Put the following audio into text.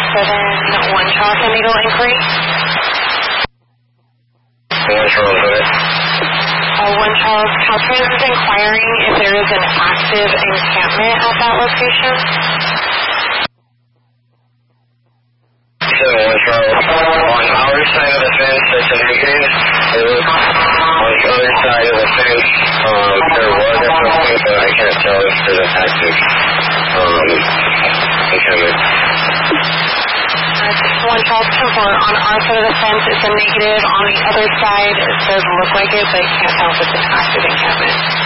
1 Charles San Diego inquiry. 1 Charles, what? 1 Charles, Caltrans is inquiring if there is an active encampment at that location. 1 Charles, on our side of the fence, it's a negative. On the other side of the fence, there was something, but I can't tell if there's an active encampment. 1 Charles, confirm. On our side of the fence, it's a negative. On the other side, it does look like it, but I can't tell if it's an active encampment.